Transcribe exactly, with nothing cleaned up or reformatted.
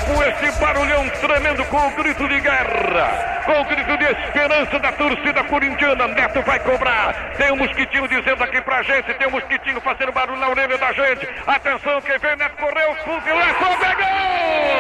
com esse barulhão tremendo, com o grito de guerra, com o grito de esperança da torcida corintiana. Neto vai cobrar. Tem um mosquitinho dizendo aqui pra gente, tem um mosquitinho fazendo barulho na orelha da gente. Atenção, quem vem, Neto correu, fuzilou, pegou!